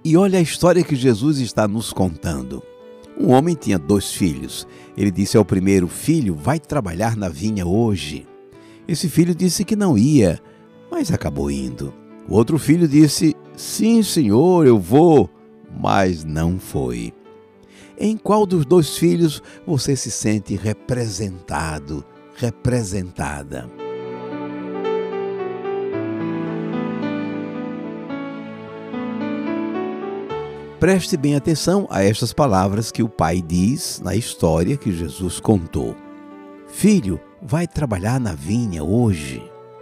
E olha a história que Jesus está nos contando. Um homem tinha 2 filhos. Ele disse ao primeiro filho: vai trabalhar na vinha hoje. Esse filho disse que não ia, mas acabou indo. O outro filho disse: sim, senhor, eu vou, mas não foi. Em qual dos 2 filhos você se sente representado, representada? Preste bem atenção a estas palavras que o pai diz na história que Jesus contou. Filho, vai trabalhar na vinha hoje.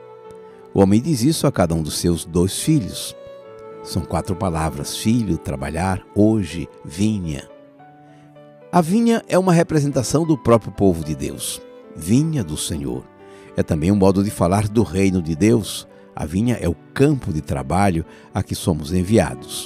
O homem diz isso a cada um dos seus 2 filhos. São 4 palavras: filho, trabalhar, hoje, vinha. A vinha é uma representação do próprio povo de Deus, vinha do Senhor. É também um modo de falar do reino de Deus. A vinha é o campo de trabalho a que somos enviados.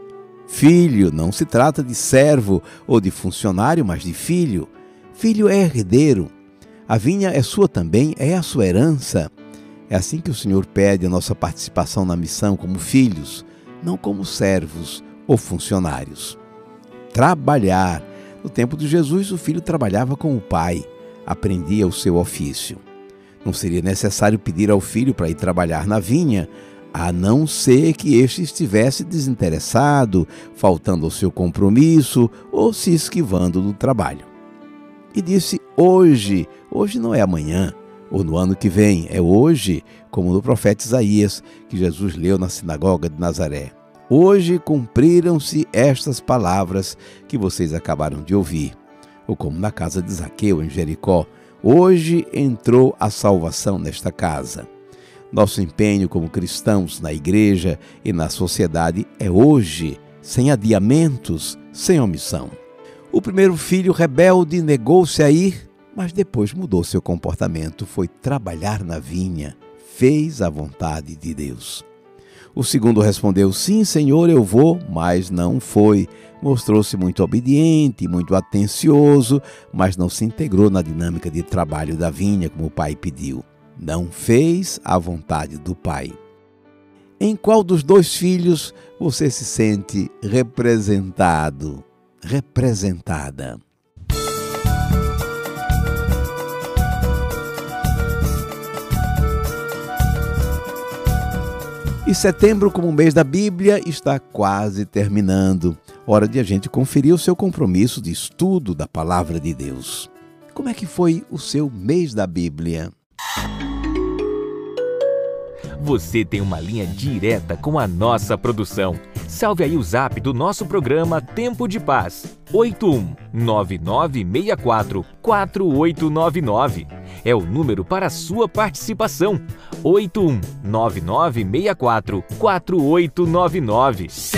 Filho não se trata de servo ou de funcionário, mas de filho. Filho é herdeiro. A vinha é sua também, é a sua herança. É assim que o Senhor pede a nossa participação na missão como filhos, não como servos ou funcionários. Trabalhar. No tempo de Jesus, o filho trabalhava com o pai, aprendia o seu ofício. Não seria necessário pedir ao filho para ir trabalhar na vinha, a não ser que este estivesse desinteressado, faltando ao seu compromisso ou se esquivando do trabalho. E disse hoje não é amanhã, ou no ano que vem, é hoje, como no profeta Isaías, que Jesus leu na sinagoga de Nazaré. Hoje cumpriram-se estas palavras que vocês acabaram de ouvir. Ou como na casa de Zaqueu, em Jericó, hoje entrou a salvação nesta casa. Nosso empenho como cristãos na igreja e na sociedade é hoje, sem adiamentos, sem omissão. O primeiro filho rebelde negou-se a ir, mas depois mudou seu comportamento, foi trabalhar na vinha, fez a vontade de Deus. O segundo respondeu: sim, Senhor, eu vou, mas não foi. Mostrou-se muito obediente, muito atencioso, mas não se integrou na dinâmica de trabalho da vinha como o pai pediu. Não fez a vontade do pai. Em qual dos 2 filhos você se sente representado, representada? E setembro, como mês da Bíblia, está quase terminando. Hora de a gente conferir o seu compromisso de estudo da Palavra de Deus. Como é que foi o seu mês da Bíblia? Você tem uma linha direta com a nossa produção. Salve aí o zap do nosso programa Tempo de Paz. 8199644899. É o número para a sua participação. 8199644899.